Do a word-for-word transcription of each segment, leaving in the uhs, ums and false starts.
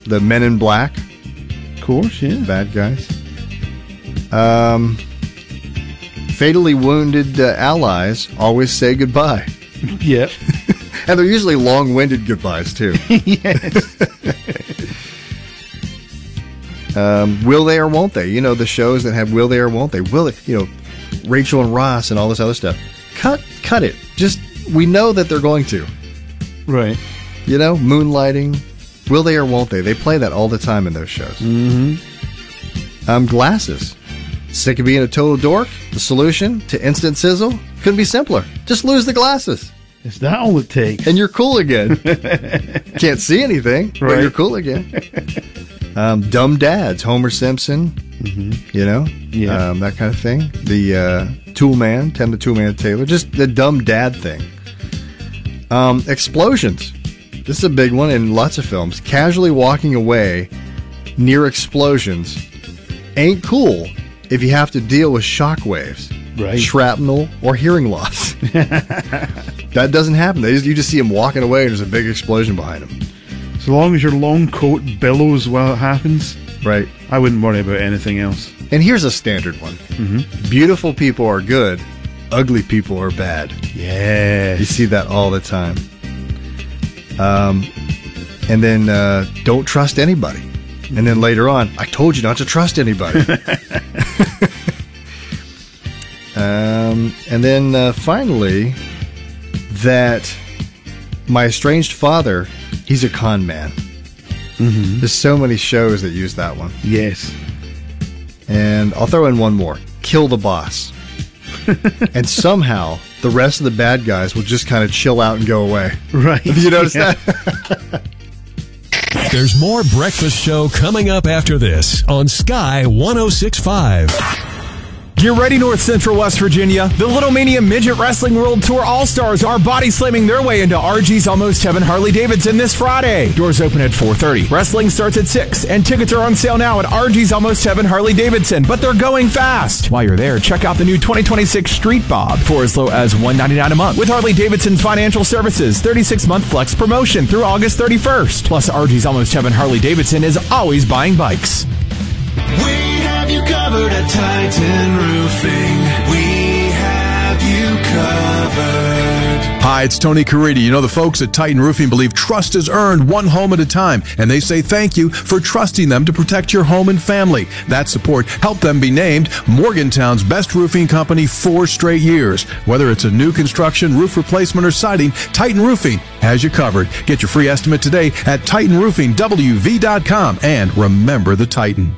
The Men in Black. Of course, yeah. Bad guys. Um, fatally wounded uh, allies always say goodbye. Yep. And they're usually long-winded goodbyes, too. Yes. um, will they or won't they? You know, the shows that have will they or won't they? Will it, you know, Rachel and Ross and all this other stuff. Cut, cut it. Just, we know that they're going to. Right. You know, moonlighting. Will they or won't they? They play that all the time in those shows. Mm-hmm. Um, glasses. Sick of being a total dork? The solution to instant sizzle? Couldn't be simpler. Just lose the glasses. Is that all it takes? And you're cool again. Can't see anything, right. But you're cool again. Um, dumb dads. Homer Simpson. Mm-hmm. You know? Yeah. Um, that kind of thing. The uh, Tool Man. Tim the Tool Man Taylor. Just the dumb dad thing. Um, explosions. This is a big one in lots of films. Casually walking away near explosions ain't cool if you have to deal with shockwaves, right. shrapnel, or hearing loss. That doesn't happen. They just, you just see him walking away and there's a big explosion behind him. So long as your long coat billows while it happens, right? I wouldn't worry about anything else. And here's a standard one. Mm-hmm. Beautiful people are good. Ugly people are bad. Yeah. You see that all the time. Um, and then uh, don't trust anybody. And then later on, I told you not to trust anybody. um, and then uh, finally, that my estranged father, he's a con man. Mm-hmm. There's so many shows that use that one. Yes. And I'll throw in one more. Kill the boss. And somehow the rest of the bad guys will just kind of chill out and go away. Right. Have you noticed yeah. that? There's more Breakfast Show coming up after this on Sky one oh six point five. Get ready, North Central West Virginia. The Little Mania Midget Wrestling World Tour All-Stars are body slamming their way into R G's Almost Heaven Harley-Davidson this Friday. Doors open at four thirty. Wrestling starts at six, and tickets are on sale now at R G's Almost Heaven Harley-Davidson, but they're going fast. While you're there, check out the new twenty twenty-six Street Bob for as low as one hundred ninety-nine dollars a month with Harley-Davidson's Financial Services thirty-six month flex promotion through August thirty-first. Plus, R G's Almost Heaven Harley-Davidson is always buying bikes. We have you covered at Titan Roofing. We have you covered. Hi, it's Tony Caridi. You know, the folks at Titan Roofing believe trust is earned one home at a time, and they say thank you for trusting them to protect your home and family. That support helped them be named Morgantown's best roofing company four straight years. Whether it's a new construction, roof replacement, or siding, Titan Roofing has you covered. Get your free estimate today at titan roofing w v dot com, and remember the Titan.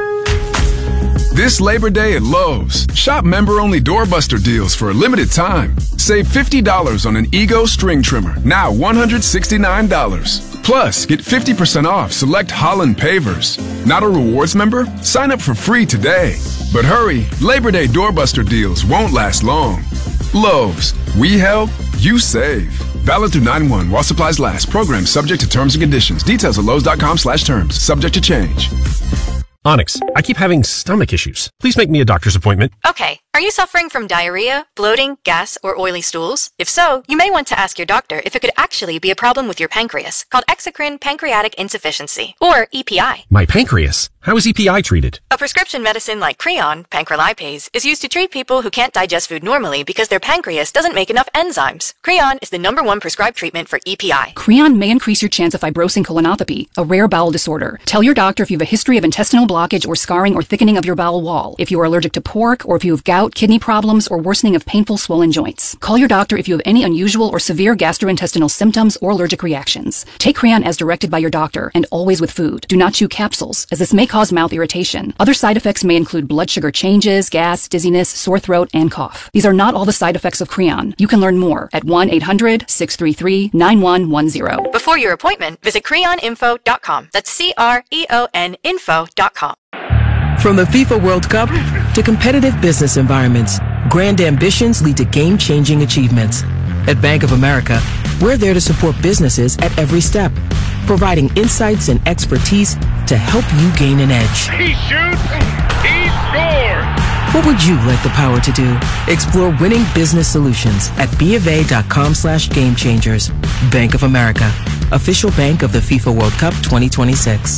This Labor Day at Lowe's, shop member-only doorbuster deals for a limited time. Save fifty dollars on an Ego string trimmer, now one hundred sixty-nine dollars. Plus, get fifty percent off select Holland pavers. Not a rewards member? Sign up for free today. But hurry, Labor Day doorbuster deals won't last long. Lowe's, we help, you save. Valid through nine one while supplies last. Program subject to terms and conditions. Details at lowes dot com slash terms. Subject to change. Onyx, I keep having stomach issues. Please make me a doctor's appointment. Okay. Are you suffering from diarrhea, bloating, gas, or oily stools? If so, you may want to ask your doctor if it could actually be a problem with your pancreas, called exocrine pancreatic insufficiency, or E P I. My pancreas? How is E P I treated? A prescription medicine like Creon, pancrelipase, is used to treat people who can't digest food normally because their pancreas doesn't make enough enzymes. Creon is the number one prescribed treatment for E P I. Creon may increase your chance of fibrosing colonopathy, a rare bowel disorder. Tell your doctor if you have a history of intestinal blockage or scarring or thickening of your bowel wall, if you are allergic to pork, or if you have gout, kidney problems, or worsening of painful swollen joints. Call your doctor if you have any unusual or severe gastrointestinal symptoms or allergic reactions. Take Creon as directed by your doctor, and always with food. Do not chew capsules, as this may cause mouth irritation. Other side effects may include blood sugar changes, gas, dizziness, sore throat, and cough. These are not all the side effects of Creon. You can learn more at one eight hundred, six three three, nine one one zero. Before your appointment, visit creon info dot com. That's C R E O N info dot com. From the FIFA World Cup to competitive business environments, grand ambitions lead to game-changing achievements. At Bank of America, we're there to support businesses at every step, providing insights and expertise to help you gain an edge. He shoots, he scores! What would you like the power to do? Explore winning business solutions at B of A dot com slash game changers. Bank of America. official bank of the FIFA World Cup twenty twenty-six.